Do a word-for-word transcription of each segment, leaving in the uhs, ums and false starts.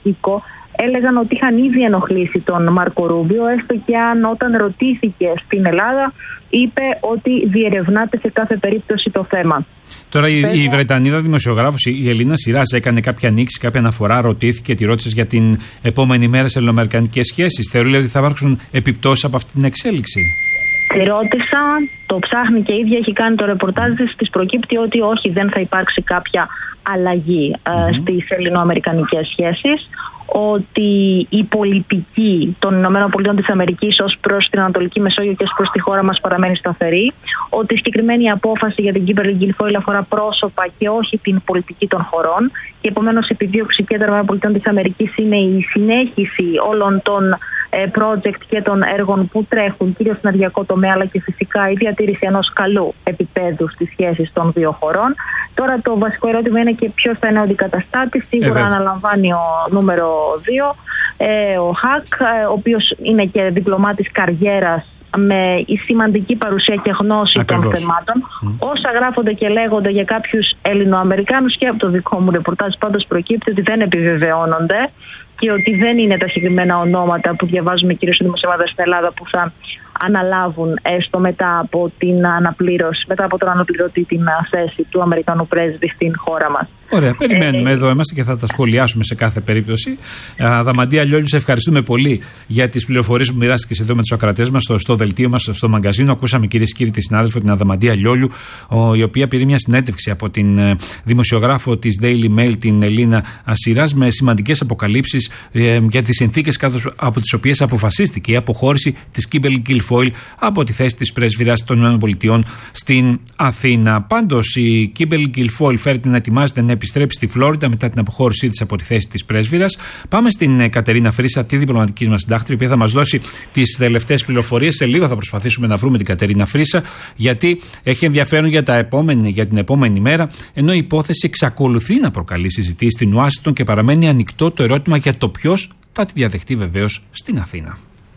οίκο έλεγαν ότι είχαν ήδη ενοχλήσει τον Μάρκο Ρούμπιο, έστω και αν όταν ρωτήθηκε στην Ελλάδα είπε ότι διερευνάται σε κάθε περίπτωση το θέμα. Τώρα η, η Βρετανίδα δημοσιογράφος, η Ελίνα Σιράζ, έκανε κάποια ανοίξη, κάποια αναφορά, ρωτήθηκε, τη ρώτησε για την επόμενη μέρα σε ελληνοαμερικανικές σχέσεις. Θεωρεί ότι θα υπάρξουν επιπτώσεις από αυτή την εξέλιξη? Τη ρώτησα, το ψάχνει και η ίδια, έχει κάνει το ρεπορτάζ της, της προκύπτει ότι όχι, δεν θα υπάρξει κάποια αλλαγή mm-hmm. ε, στις ελληνοαμερικανικές σχέσεις, ότι η πολιτική των ΗΠΑ της Αμερικής ως προς την Ανατολική Μεσόγειο και ως προς τη χώρα μας παραμένει σταθερή, ότι η συγκεκριμένη απόφαση για την Kimberly Guilfoyle αφορά πρόσωπα και όχι την πολιτική των χωρών και επομένως η επιδίωξη και των ΗΠΑ της Αμερικής είναι η συνέχιση όλων των project και των έργων που τρέχουν κυρίως στον ενεργειακό τομέα, αλλά και φυσικά η διατήρηση ενός καλού επίπεδου στις σχέσεις των δύο χωρών. Τώρα το βασικό ερώτημα είναι και ποιος θα είναι ο αντικαταστάτης. Σίγουρα ε, αναλαμβάνει ο νούμερο δύο, ε, ο Χακ, ε, ο οποίος είναι και διπλωμάτης καριέρας με σημαντική παρουσία και γνώση Ακριβώς. των θεμάτων. Mm. Όσα γράφονται και λέγονται για κάποιους Ελληνοαμερικάνους και από το δικό μου ρεπορτάζ πάντως προκύπτει ότι δεν επιβεβαιώνονται και ότι δεν είναι τα συγκεκριμένα ονόματα που διαβάζουμε κυρίως οι δημοσιογράφοι στην Ελλάδα που θα αναλάβουν έστω μετά από την αναπλήρωση, μετά από τον αναπληρωτή την θέση του Αμερικανού πρέσβη στην χώρα μας. Ωραία, περιμένουμε ε, εδώ είμαστε και θα τα σχολιάσουμε σε κάθε περίπτωση. Αδαμαντία Λιόλιου, σε ευχαριστούμε πολύ για τις πληροφορίες που μοιράστηκες εδώ με τους ακροατές μας στο, στο δελτίο μας, στο μαγκαζίνο. Ακούσαμε κυρίες και κύριοι τη συνάδελφο την Αδαμαντία Λιόλιου, ο, η οποία πήρε μια συνέντευξη από την ε, δημοσιογράφο της Daily Mail, την Ελίνα Σιράζ, με σημαντικές αποκαλύψεις ε, για τις συνθήκες από τις οποίες αποφασίστηκε η αποχώρηση της Kimberly Guilfoyle από τη θέση της πρέσβυρας των ΗΠΑ στην Αθήνα. Πάντως η Kimberly Guilfoyle φέρεται να ετοιμάζεται να επιστρέψει στη Φλόριντα μετά την αποχώρησή της από τη θέση της πρέσβυρας. Πάμε στην Κατερίνα Φρίσα, τη διπλωματική μας συντάκτρια, η οποία θα μας δώσει τις τελευταίες πληροφορίες. Σε λίγο θα προσπαθήσουμε να βρούμε την Κατερίνα Φρίσα, γιατί έχει ενδιαφέρον για, τα επόμενη, για την επόμενη μέρα, ενώ η υπόθεση εξακολουθεί να προκαλεί συζητήσεις στην Ουάσιγκτον και παραμένει ανοιχτό το ερώτημα για το ποιος θα τη διαδεχτεί βεβαίως στην Αθήνα.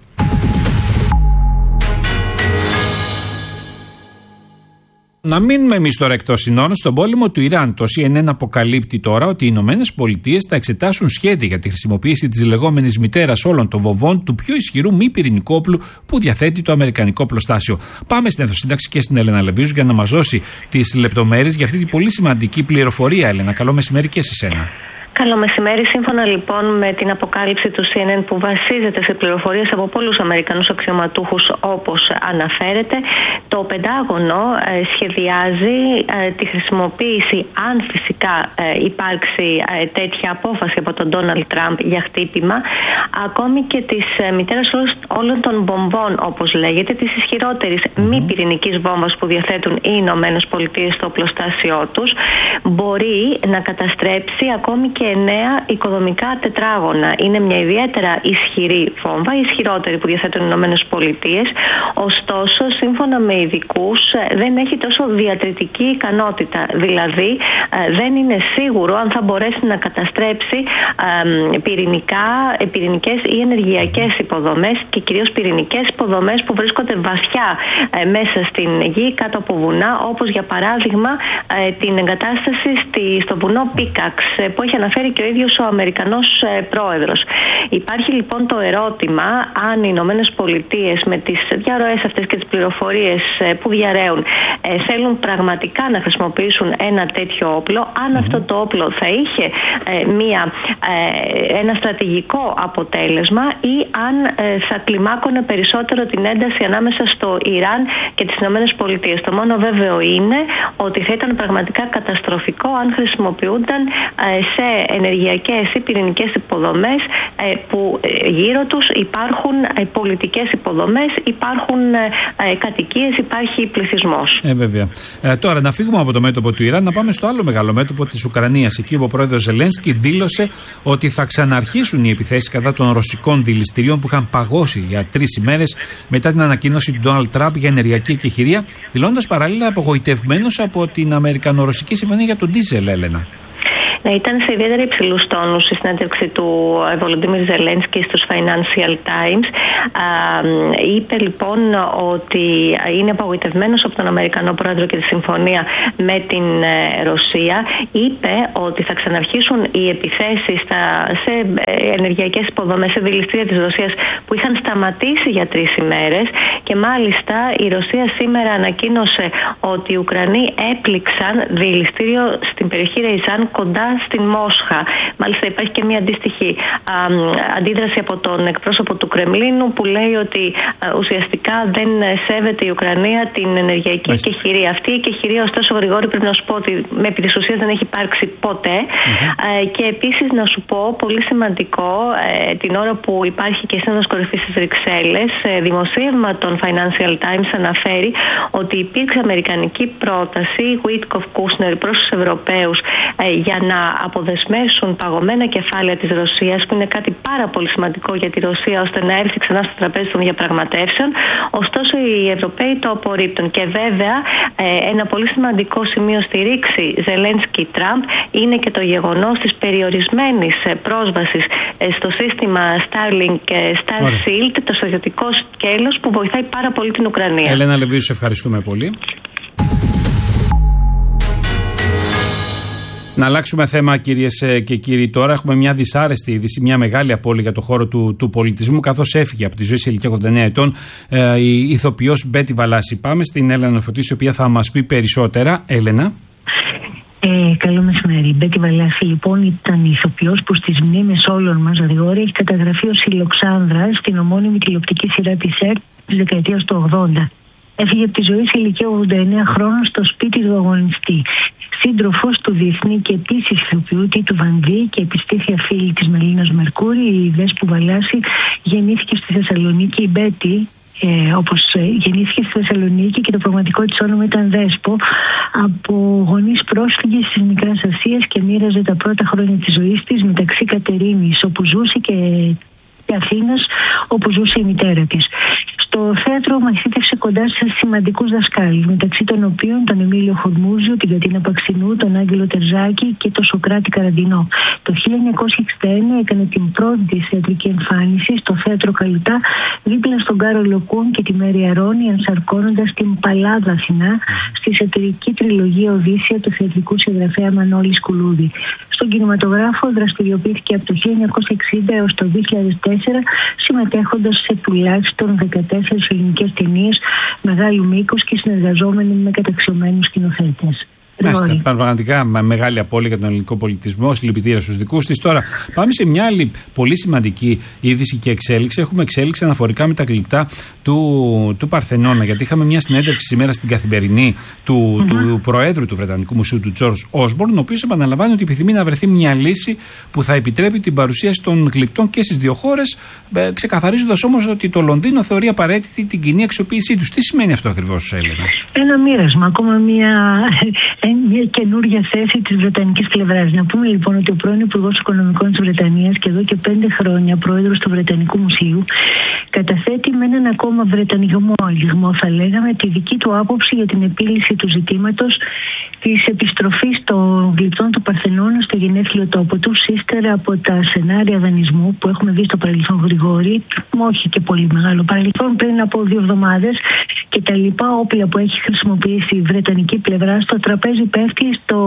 Να μείνουμε εμείς τώρα εκτός συνόρων στον πόλεμο του Ιράν. Το σι εν εν αποκαλύπτει τώρα ότι οι Ηνωμένες Πολιτείες θα εξετάσουν σχέδια για τη χρησιμοποίηση της λεγόμενης μητέρας όλων των βομβών του πιο ισχυρού μη πυρηνικού όπλου που διαθέτει το αμερικανικό οπλοστάσιο. Πάμε στην αιθοσύνταξη και στην Έλενα Λεβίζου για να μας δώσει τις λεπτομέρειες για αυτή την πολύ σημαντική πληροφορία. Έλενα, καλό μεσημέρι και σε σένα. Καλό μεσημέρι. Σύμφωνα λοιπόν με την αποκάλυψη του σι εν εν που βασίζεται σε πληροφορίες από πολλούς Αμερικανούς αξιωματούχους όπως αναφέρεται, το Πεντάγωνο ε, σχεδιάζει ε, τη χρησιμοποίηση, αν φυσικά ε, υπάρξει ε, τέτοια απόφαση από τον Ντόναλντ Τραμπ για χτύπημα, ακόμη και της ε, μητέρας όλων των βομβών, όπως λέγεται, της ισχυρότερης μη πυρηνικής βόμβας που διαθέτουν οι Ηνωμένες Πολιτείες στο οπλοστάσιό τους, μπορεί να καταστρέψει ακόμη και εννέα οικοδομικά τετράγωνα. Είναι μια ιδιαίτερα ισχυρή βόμβα, η ισχυρότερη που διαθέτουν οι Ηνωμένες Πολιτείες. Ωστόσο, σύμφωνα με ειδικούς, δεν έχει τόσο διατριτική ικανότητα. Δηλαδή, δεν είναι σίγουρο αν θα μπορέσει να καταστρέψει πυρηνικά, πυρηνικές ή ενεργειακές υποδομές και κυρίως πυρηνικές υποδομές που βρίσκονται βαθιά μέσα στην γη, κάτω από βουνά, όπως για παράδειγμα την εγκατάσταση στο βουνό Πίκαξ, που έχει αναφέρει και ο ίδιος ο Αμερικανός ε, πρόεδρος. Υπάρχει λοιπόν το ερώτημα αν οι Ηνωμένες Πολιτείες με τις διαρροές αυτές και τις πληροφορίες ε, που διαρρέουν ε, θέλουν πραγματικά να χρησιμοποιήσουν ένα τέτοιο όπλο, αν mm-hmm. αυτό το όπλο θα είχε ε, μια, ε, ένα στρατηγικό αποτέλεσμα ή αν ε, θα κλιμάκωνε περισσότερο την ένταση ανάμεσα στο Ιράν και τις Ηνωμένες Πολιτείες. Το μόνο βέβαιο είναι ότι θα ήταν πραγματικά καταστροφικό αν χρησιμοποιούνταν ε, σε ενεργειακές ή πυρηνικές υποδομές ε, που ε, γύρω τους υπάρχουν ε, πολιτικές υποδομές, υπάρχουν ε, κατοικίες, υπάρχει πληθυσμός. Ε, βέβαια. Ε, τώρα να φύγουμε από το μέτωπο του Ιράν, να πάμε στο άλλο μεγάλο μέτωπο της Ουκρανίας. Εκεί ο πρόεδρος Ζελένσκι δήλωσε ότι θα ξαναρχίσουν οι επιθέσεις κατά των ρωσικών δηληστηρίων που είχαν παγώσει για τρεις ημέρες μετά την ανακοίνωση του Ντόναλντ Τραμπ για ενεργειακή εκεχηρία, δηλώντας παράλληλα απογοητευμένος από την Αμερικανο-Ρωσική συμφωνία για τον ντίζελ, Έλενα. Ναι, ήταν σε ιδιαίτερα υψηλούς τόνους η συνέντευξη του Βολοντίμιρ Ζελένσκι στους Financial Times. Είπε λοιπόν ότι είναι απογοητευμένος από τον Αμερικανό πρόεδρο και τη συμφωνία με την Ρωσία. Είπε ότι θα ξαναρχίσουν οι επιθέσεις σε ενεργειακές υποδομές, σε δηληστήρια της Ρωσίας που είχαν σταματήσει για τρεις ημέρες, και μάλιστα η Ρωσία σήμερα ανακοίνωσε ότι οι Ουκρανοί έπληξαν δηληστήριο στην περιοχή Ρεϊζάν κοντά στην Μόσχα. Μάλιστα υπάρχει και μια αντίστοιχη α, αντίδραση από τον εκπρόσωπο του Κρεμλίνου που λέει ότι α, ουσιαστικά δεν σέβεται η Ουκρανία την ενεργειακή Μάλιστα. εκεχηρία. Αυτή η εκεχηρία, ωστόσο, Γρηγόρη, πρέπει να σου πω ότι με επί της ουσίας δεν έχει υπάρξει ποτέ. Mm-hmm. Ε, και επίσης να σου πω, πολύ σημαντικό, ε, την ώρα που υπάρχει και σύνοδος κορυφής στις Βρυξέλλες, ε, δημοσίευμα των Financial Times αναφέρει ότι υπήρξε αμερικανική πρόταση Witkoff-Kushner προς τους Ευρωπαίους ε, για να αποδεσμεύσουν παγωμένα κεφάλαια της Ρωσίας, που είναι κάτι πάρα πολύ σημαντικό για τη Ρωσία, ώστε να έρθει ξανά στο τραπέζι των διαπραγματεύσεων. Ωστόσο, οι Ευρωπαίοι το απορρίπτουν. Και βέβαια, ε, ένα πολύ σημαντικό σημείο στη ρήξη Ζελένσκι-Τραμπ είναι και το γεγονός της περιορισμένης πρόσβασης στο σύστημα Starlink και Starshield, το στρατιωτικό σκέλος που βοηθάει πάρα πολύ την Ουκρανία. Ελένα Λεβίου, σε ευχαριστούμε πολύ. Να αλλάξουμε θέμα, κυρίες και κύριοι. Τώρα έχουμε μια δυσάρεστη είδηση, μια μεγάλη απώλεια για το χώρο του, του πολιτισμού, καθώς έφυγε από τη ζωή σε ηλικία ογδόντα εννέα ετών ε, η ηθοποιός Μπέτη Βαλάση. Πάμε στην Έλενα Νοφωτίση, η οποία θα μας πει περισσότερα. Έλενα. Ε, καλό μεσημέρι. Η Μπέτη Βαλάση λοιπόν ήταν η ηθοποιός που στις μνήμες όλων μας, Γρηγόρη, έχει καταγραφεί ως η Λοξάνδρα στην ομώνυμη τηλεοπτική σειρά της ΕΡΤ της δεκαετίας του ογδόντα. Έφυγε από τη ζωή σε ηλικία ογδόντα εννέα χρόνων στο σπίτι του αγωνιστή. Σύντροφος του διεθνή και επίσης ηθοποιού Τίτου Βανδύ και επιστήθεια φίλη της Μελίνας Μερκούρη, η Δέσπου Βαλάση γεννήθηκε στη Θεσσαλονίκη. Η Μπέτη, ε, όπως ε, γεννήθηκε στη Θεσσαλονίκη και το πραγματικό της όνομα ήταν Δέσπο, από γονείς πρόσφυγες της Μικράς Ασίας, και μοίραζε τα πρώτα χρόνια της ζωής της μεταξύ Κατερίνης, όπου ζούσε, και Αθήνας, όπου ζούσε η μητέρα της. Στο θέατρο μαθήτευσε κοντά σε σημαντικούς δασκάλους, μεταξύ των οποίων τον Εμίλιο Χορμούζιο, την Κατίνα Παξινού, τον Άγγελο Τερζάκη και τον Σοκράτη Καραντινό. Το χίλια εννιακόσια εξήντα ένα έκανε την πρώτη της θεατρική εμφάνιση στο θέατρο Καλουτά, δίπλα στον Κάρολο Κούν και τη Μέρη Αρώνη, ενσαρκώνοντας την Παλάδα Αθηνά στη σατυρική τριλογία Οδύσσια του θεατρικού συγγραφέα Μανώλη Σκουλούδη. Στον κινηματογράφο δραστηριοποιήθηκε από το χίλια εννιακόσια εξήντα έως το δύο χιλιάδες τέσσερα, συμμετέχοντας σε τουλάχιστον δεκατέσσερις ελληνικές ταινίες μεγάλου μήκους και συνεργαζόμενοι με καταξιωμένους σκηνοθέτες. Μάλιστα, πραγματικά μεγάλη απώλεια για τον ελληνικό πολιτισμό. Συλληπιτήρια στους δικούς της. Τώρα πάμε σε μια άλλη πολύ σημαντική είδηση και εξέλιξη. Έχουμε εξέλιξη αναφορικά με τα γλυπτά του, του Παρθενώνα. Γιατί είχαμε μια συνέντευξη σήμερα στην Καθημερινή του, mm-hmm. του Προέδρου του Βρετανικού Μουσείου, του Τζορτζ Όσμπορν, ο οποίος επαναλαμβάνει ότι επιθυμεί να βρεθεί μια λύση που θα επιτρέπει την παρουσίαση των γλυπτών και στις δύο χώρες, ξεκαθαρίζοντας όμως ότι το Λονδίνο θεωρεί απαραίτητη την κοινή αξιοποίησή τους. Τι σημαίνει αυτό ακριβώς, Έλενα? Ένα μοίρασμα, ακόμα μια. Μια καινούργια θέση της βρετανικής πλευράς. Να πούμε λοιπόν ότι ο πρώην Υπουργός Οικονομικών της Βρετανίας και εδώ και πέντε χρόνια πρόεδρος του Βρετανικού Μουσείου καταθέτει με έναν ακόμα βρετανιγμό λιγμό, θα λέγαμε, τη δική του άποψη για την επίλυση του ζητήματος της επιστροφής των γλυπτών του Παρθενώνα στο γενέθλιο τόπο του, ύστερα από τα σενάρια δανεισμού που έχουμε δει στο παρελθόν, Γρηγόρη, όχι και πολύ μεγάλο παρελθόν, πριν από δύο εβδομάδες, και τα λοιπά όπλα που έχει χρησιμοποιήσει η βρετανική πλευρά. Στο τραπέζι πέφτει στο...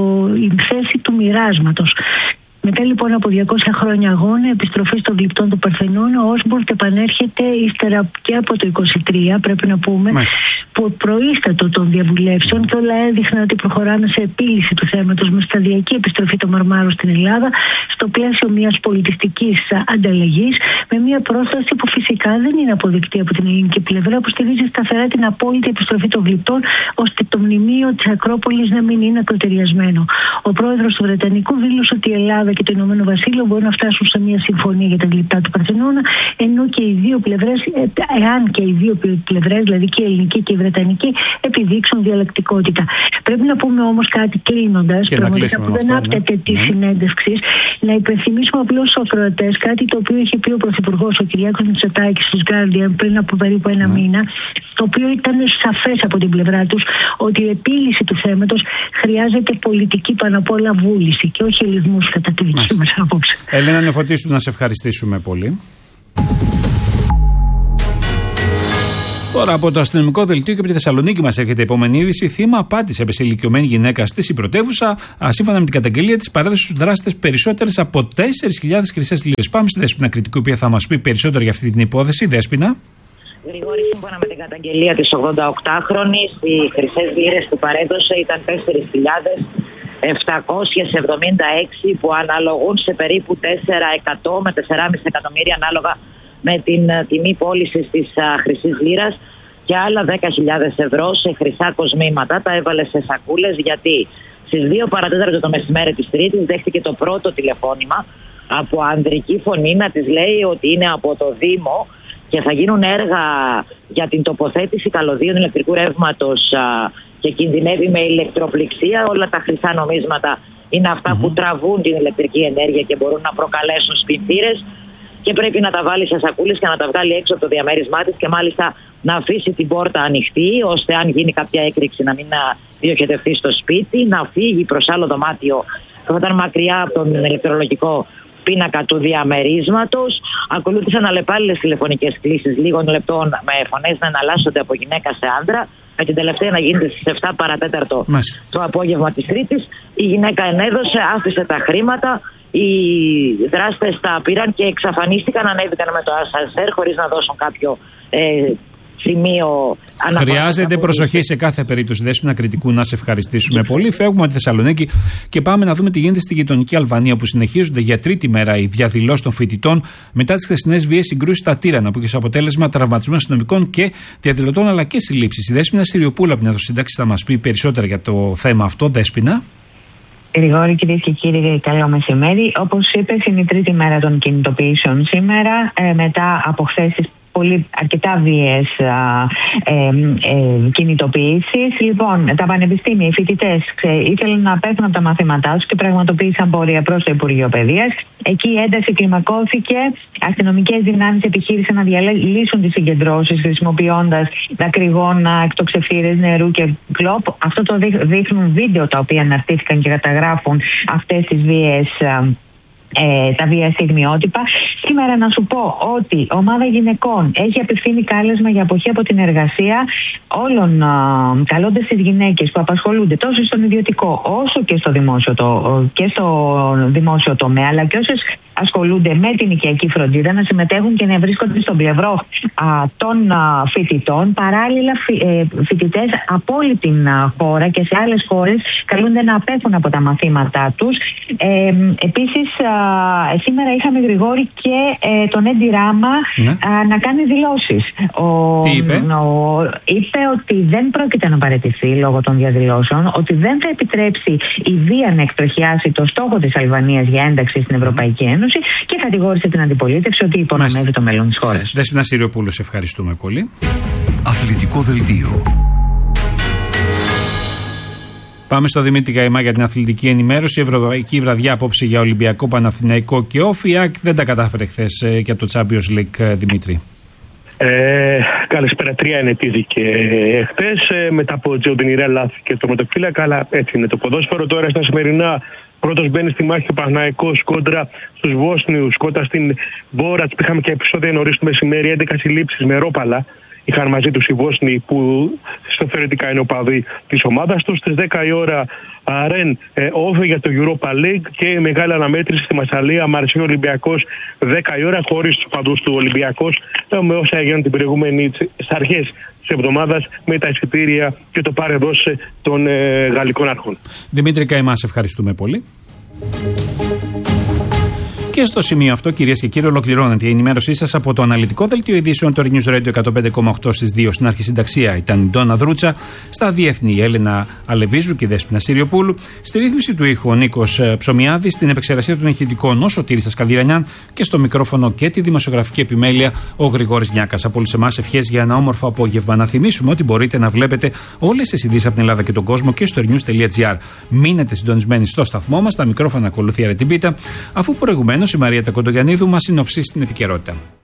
η θέση του μοιράσματος. Μετά λοιπόν από διακόσια χρόνια αγώνα, επιστροφή των γλυπτών του Παρθενώνα, ο Όσμπορν επανέρχεται ύστερα και από το είκοσι τρία, πρέπει να πούμε, Μάλιστα. που προείστατο των διαβουλεύσεων, και όλα έδειχναν ότι προχωράμε σε επίλυση του θέματος με σταδιακή επιστροφή των Μαρμάρων στην Ελλάδα, στο πλαίσιο μιας πολιτιστικής ανταλλαγής, με μια πρόσταση που φυσικά δεν είναι αποδεκτή από την ελληνική πλευρά, που στηρίζει σταθερά την απόλυτη επιστροφή των γλυπτών, ώστε το μνημείο της Ακρόπολης να μην είναι ακροτεριασμένο. Ο πρόεδρος του Βρετανικού δήλωσε ότι η Ελλάδα και το Ηνωμένο Βασίλειο μπορούν να φτάσουν σε μια συμφωνία για τα γλυπτά του Παρθενώνα, ενώ και οι δύο πλευρές, εάν και οι δύο πλευρές, δηλαδή και η ελληνική και η βρετανική, επιδείξουν διαλεκτικότητα. Πρέπει να πούμε όμως κάτι κλείνοντας, πραγματικά που δεν άπτεται ναι. τη ναι. συνέντευξη, να υπενθυμίσουμε απλώς στους ακροατές κάτι το οποίο είχε πει ο Πρωθυπουργός, ο Κυριάκος Μητσοτάκης, στους Guardian πριν από περίπου ένα mm. μήνα, το οποίο ήταν σαφές από την πλευρά τους ότι η επίλυση του θέματος χρειάζεται πολιτική πάνω απ' όλα βούληση και όχι ελιγμούς κατά τη δική μας άποψη. Έλενα Νεοφωτίστου, να σε ευχαριστήσουμε πολύ. Τώρα από το αστυνομικό δελτίο και από τη Θεσσαλονίκη μας έρχεται η επόμενη είδηση. Θύμα απάτης έπεσε ηλικιωμένη γυναίκα στη πρωτεύουσα. Σύμφωνα με την καταγγελία της, παρέδωσε στους δράστες περισσότερες από τέσσερις χιλιάδες χρυσές λίρες. Πάμε στη Δέσποινα Κρητικού, η οποία θα μας πει περισσότερο για αυτή την υπόθεση. Δέσποινα. Γρηγόρη, σύμφωνα με την καταγγελία της ογδονταοκτάχρονης, οι χρυσές λίρες που παρέδωσε ήταν τέσσερις χιλιάδες επτακόσιες εβδομήντα έξι, που αναλογούν σε περίπου τέσσερα εκατομμύρια με τέσσερα κόμμα πέντε εκατομμύρια ανάλογα με την τιμή πώλησης της χρυσής λίρας, και άλλα δέκα χιλιάδες ευρώ σε χρυσά κοσμήματα. Τα έβαλε σε σακούλες, γιατί στις δύο παρατέταρτο το μεσημέρι της Τρίτης δέχτηκε το πρώτο τηλεφώνημα από ανδρική φωνή να της λέει ότι είναι από το Δήμο και θα γίνουν έργα για την τοποθέτηση καλωδίων ηλεκτρικού ρεύματος και κινδυνεύει με ηλεκτροπληξία. Όλα τα χρυσά νομίσματα είναι αυτά mm-hmm. που τραβούν την ηλεκτρική ενέργεια και μπορούν να προκαλέσουν σπινθήρες, και πρέπει να τα βάλει σε σακούλες και να τα βγάλει έξω από το διαμέρισμά της, και μάλιστα να αφήσει την πόρτα ανοιχτή, ώστε αν γίνει κάποια έκρηξη να μην διοχετευτεί στο σπίτι, να φύγει προς άλλο δωμάτιο που θα ήταν μακριά από τον ηλεκτρολογικό πίνακα του διαμερίσματος. Ακολούθησαν αλλεπάλληλες τηλεφωνικές κλήσεις λίγων λεπτών με φωνές να εναλλάσσονται από γυναίκα σε άντρα, με την τελευταία να γίνεται στις επτά παρατέταρτο Μάλιστα. το απόγευμα της Τρίτης. Η γυναίκα ενέδωσε, άφησε τα χρήματα. Οι δράστες τα πήραν και εξαφανίστηκαν, ανέβηκαν με το ασανσέρ χωρίς να δώσουν κάποιο ε, σημείο αναφοράς. Χρειάζεται προσοχή σε κάθε περίπτωση. Δέσποινα Κρητικού, να σε ευχαριστήσουμε πολύ. Φεύγουμε από τη Θεσσαλονίκη και πάμε να δούμε τι γίνεται στη γειτονική Αλβανία, που συνεχίζονται για τρίτη μέρα οι διαδηλώσεις των φοιτητών μετά τις χθεσινές βίαιες συγκρούσεις στα Τύρανα, που είχε ως αποτέλεσμα τραυματισμού αστυνομικών και διαδηλωτών αλλά και συλλήψεις. Η Δέσποινα Συριοπούλου από την Αθωσύνταξη θα μας πει περισσότερα για το θέμα αυτό. Δέσποινα. Γρηγόρη, κυρίες και κύριοι, καλό μεσημέρι. Όπως είπες, είναι η τρίτη μέρα των κινητοποιήσεων σήμερα, ε, μετά από χθες τις πολύ αρκετά βίαιες ε, ε, κινητοποιήσεις. Λοιπόν, τα πανεπιστήμια, οι φοιτητές ήθελαν να πέφτουν από τα μαθήματά τους και πραγματοποίησαν πορεία προς το Υπουργείο Παιδείας. Εκεί η ένταση κλιμακώθηκε. Αστυνομικές δυνάμεις επιχείρησαν να διαλύσουν τις συγκεντρώσεις χρησιμοποιώντας δακρυγόνα, εκτοξευτήρες νερού και κλόπ. Αυτό το δείχνουν βίντεο τα οποία αναρτήθηκαν και καταγράφουν αυτές τις βίαιες. Ε, τα βία στιγμιότυπα. Σήμερα να σου πω ότι ομάδα γυναικών έχει απευθύνει κάλεσμα για αποχή από την εργασία όλων, καλώντας τις γυναίκες που απασχολούνται τόσο στον ιδιωτικό όσο και στο δημόσιο, το, και στο δημόσιο τομέα, αλλά και όσες ασχολούνται με την οικιακή φροντίδα, να συμμετέχουν και να βρίσκονται στον πλευρό α, των α, φοιτητών. Παράλληλα, φοι, ε, φοιτητές από όλη την α, χώρα και σε άλλες χώρες καλούνται να απέχουν από τα μαθήματά τους. Ε, επίσης, α, σήμερα είχαμε, Γρηγόρη, και ε, τον Έντι Ράμα ναι. α, να κάνει δηλώσεις. Ο, Τι είπε? Ο, είπε ότι δεν πρόκειται να παραιτηθεί λόγω των διαδηλώσεων, ότι δεν θα επιτρέψει η βία να εκτροχιάσει το στόχο της Αλβανίας για ένταξη στην Ευρωπαϊκή Ένωση, και κατηγόρησε την αντιπολίτευση ότι υπονομεύει το μέλλον της χώρας. Δέσποινα Συριοπούλου, σε ευχαριστούμε πολύ. Αθλητικό δελτίο. Πάμε στο Δημήτρη Καϊμά για την αθλητική ενημέρωση. Η Ευρωπαϊκή βραδιά απόψε για Ολυμπιακό, Παναθηναϊκό και Όφη. Δεν τα κατάφερε χθες και από το Champions League, Δημήτρη. Ε, καλησπέρα, τρία ενετήθηκε χθες ε, μετά από τζιοντινηρά λάθη και το μετοφύλακα, αλλά έτσι είναι το ποδόσφαιρο. Τώρα στα σημερινά, πρώτος μπαίνει στη μάχη ο Παναθηναϊκός κόντρα στους Βόσνιους, κόντρα στην Μπόρατς. Είχαμε και επεισόδια νωρίς το μεσημέρι, έντεκα συλλήψεις με ρόπαλα. Είχαν μαζί τους οι Βόσνοι που στο θεωρητικά είναι οπαδοί της ομάδας τους. Στις δέκα η ώρα Ρεν Όφε για το Europa League και μεγάλη αναμέτρηση στη Μασσαλία, Μαρσιό Ολυμπιακός δέκα η ώρα, χωρίς τους οπαδούς του Ολυμπιακός, με όσα έγιναν την προηγούμενη στις αρχές της εβδομάδας με τα εισιτήρια και το πάρε δώσε των ε, γαλλικών αρχών. Δημήτρη Καϊμά, σε ευχαριστούμε πολύ. Και στο σημείο αυτό, κυρίες και κύριοι, ολοκληρώνεται η ενημέρωσή σας από το αναλυτικό δελτίο ειδήσεων του News Radio εκατόν πέντε κόμμα οκτώ στις δύο. Στην αρχισυνταξία ήταν η Ντόνα Δρούτσα, στα διεθνή η Έλενα Αλεβίζου και η Δέσποινα Συριοπούλου, στη ρύθμιση του ήχου ο Νίκος Ψωμιάδης, στην επεξεργασία των ηχητικών ο Σωτήρης Ασκαδηρανιάν και στο μικρόφωνο και τη δημοσιογραφική επιμέλεια ο Γρηγόρης Νιάκας. Από όλους εμάς ευχές για ένα όμορφο απόγευμα. Να θυμίσουμε ότι μπορείτε να βλέπετε όλες τις ειδήσεις από την Ελλάδα και τον κόσμο και στο news τελεία gr. Μείνετε συντονισμένοι στο σταθμό μας, τα μικρόφωνα ακολουθεί Αρετιμπίτα, αφού προηγουμένως η Μαρία Κοντογιαννίδου μας συνοψίσει την επικαιρότητα.